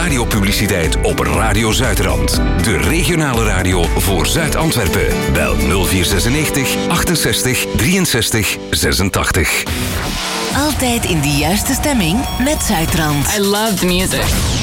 radiopubliciteit op Radio Zuidrand. De regionale radio voor Zuid-Antwerpen. Bel 0496 68 63 86. Altijd in de juiste stemming met Zuidrand. I love the music.